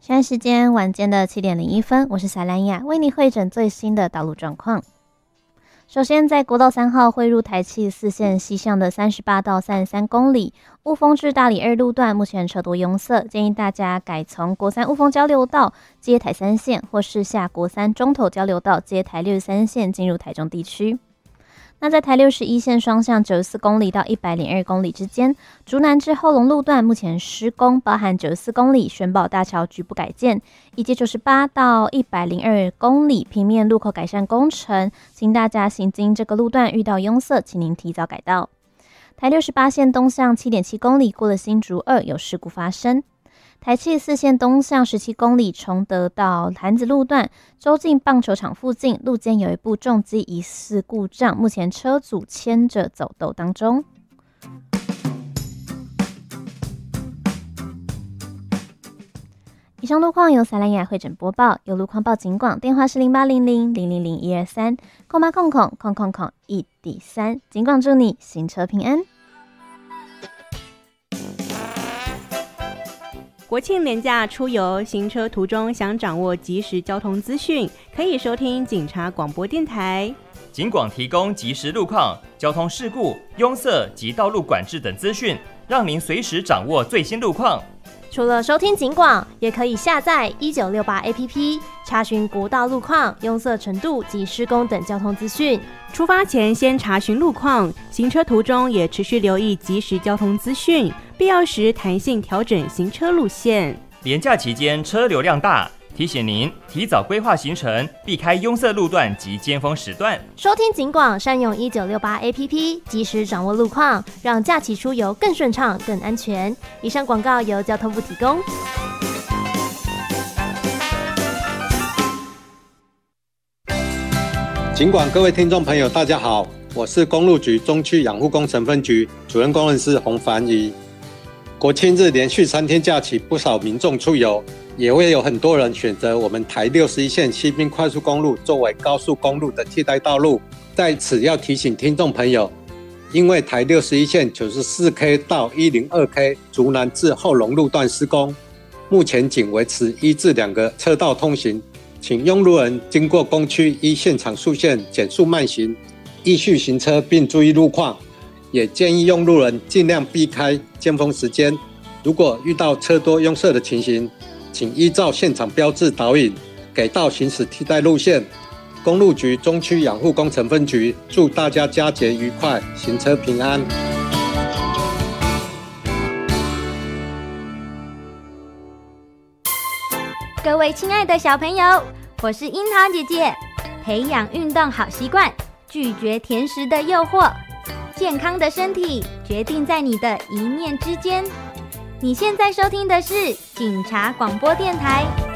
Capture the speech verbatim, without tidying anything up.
现在时间晚间的七点零一分，我是小兰雅，为你汇整最新的道路状况。首先，在国道三号汇入台七四线西向的三十八到三十三公里，雾峰至大里二路段目前车多拥塞，建议大家改从国三雾峰交流道接台三线，或是下国三中头交流道接台六十三线进入台中地区。那在台六十一线双向九十四公里到一百零二公里之间，竹南至后龙路段目前施工，包含九十四公里宣宝大桥局部改建，以及九十八到一百零二公里平面路口改善工程，请大家行经这个路段遇到拥塞，请您提早改道。台六十八线东向 七点七公里过了新竹二有事故发生。台七四线东向十七公里崇德到潭子路段，州境棒球场附近路肩有一部重机疑似故障，目前车主牵着走斗当中。以上路况由撒兰雅汇整播报，有路况报警广，电话是零八零零零零零一二三空八空空空空空一底三，警广祝你行车平安。 国庆连假出游，行车途中想掌握即时交通资讯，可以收听警察广播电台。 警广提供即时路况、交通事故、拥塞及道路管制等资讯，让您随时掌握最新路况。 除了收听警广，也可以下载一九六八 A P P， 查询国道路况、拥塞程度及施工等交通资讯。 出发前先查询路况，行车途中也持续留意即时交通资讯，必要时弹性调整行车路线。 连假期间车流量大，提醒您提早规划行程，避开拥塞路段及尖峰时段。 收听警广，善用一九六八 A P P， 及时掌握路况，让假期出游更顺畅、更安全。以上广告由交通部提供。 警广各位听众朋友，大家好，我是公路局中区养护工程分局主任工程师洪凡仪。国庆日连续三天假期，不少民众出游，也会有很多人选择我们台六十一线西滨快速公路作为高速公路的替代道路。在此要提醒听众朋友，因为台六十一线 九十四 K 到 一零二 K 竹南至后龙路段施工，目前仅维持一至两个车道通行，请用路人经过工区依现场速限减速慢行，依序行车并注意路况。也建议用路人尽量避开尖峰时间。如果遇到车多拥塞的情形，请依照现场标志导引，给道行驶替代路线。公路局中区养护工程分局祝大家佳节愉快，行车平安。 各位亲爱的小朋友，我是樱桃姐姐。培养运动好习惯，拒绝甜食的诱惑，健康的身体决定在你的一念之间。你现在收听的是警察广播电台